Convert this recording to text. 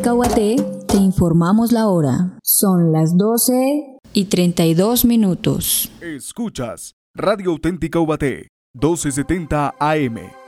Cauaté, te informamos la hora. Son las 12:32. Escuchas Radio Auténtica Ubaté, 1270 AM.